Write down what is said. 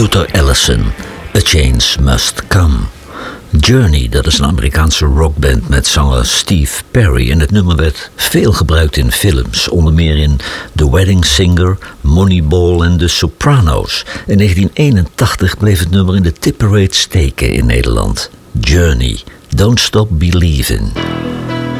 Luther Allison, A Change Must Come. Journey, dat is een Amerikaanse rockband met zanger Steve Perry. En het nummer werd veel gebruikt in films, onder meer in The Wedding Singer, Moneyball en The Sopranos. In 1981 bleef het nummer in de tipparade steken in Nederland. Journey, Don't Stop Believin'.